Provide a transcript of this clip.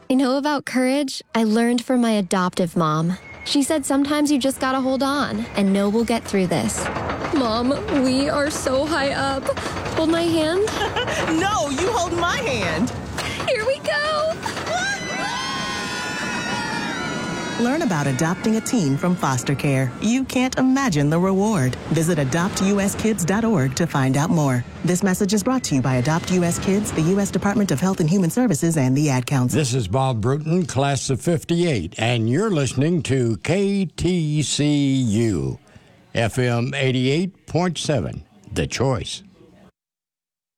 You know about courage? I learned from my adoptive mom. She said sometimes you just gotta hold on and know we'll get through this. Mom, we are so high up. Hold my hand. No, you hold my hand. Here we go. Learn about adopting a teen from foster care. You can't imagine the reward. Visit adoptuskids.org to find out more. This message is brought to you by Adopt U.S. Kids, the U.S. Department of Health and Human Services, and the Ad Council. This is Bob Bruton, class of 58, and you're listening to KTCU, FM 88.7, The Choice.